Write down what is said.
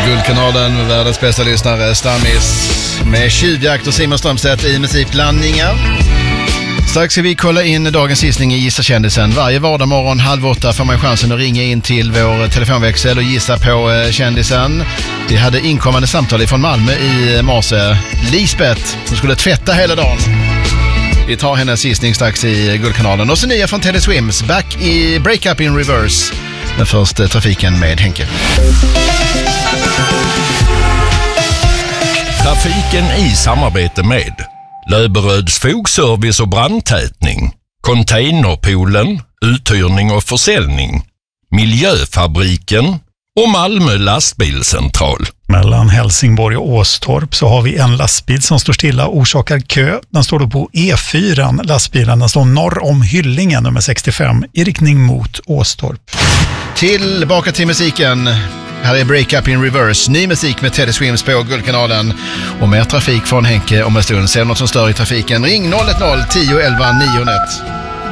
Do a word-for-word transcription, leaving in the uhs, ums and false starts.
Guldkanalen, världens bästa lyssnare, Stammis med tjuvjakt och Simon Strömstedt i musikblandningar. Strax ska vi kolla in dagens gissning i Gissa kändisen. Varje vardag morgon halv åtta får man chansen att ringa in till vår telefonväxel och gissa på kändisen. Vi hade inkommande samtal från Malmö i morse. Lisbeth som skulle tvätta hela dagen. Vi tar hennes gissning strax i Guldkanalen. Och så nya från Teddy Swims, Back i Break Up in Reverse. Men först trafiken med Henke. Trafiken i samarbete med Löberöds fogservice och brandtätning, Containerpoolen, uthyrning och försäljning, Miljöfabriken och Malmö lastbilscentral. Mellan Helsingborg och Åstorp så har vi en lastbil som står stilla och orsakar kö. Den står då på E fyra. Lastbilen den står norr om Hyllingen nummer sextiofem i riktning mot Åstorp. Tillbaka till musiken. Här är Break Up in Reverse. Ny musik med Teddy Swims på Guldkanalen. Och mer trafik från Henke om en stund. Ser något som stör i trafiken? Ring noll ett noll tio elva nio ett.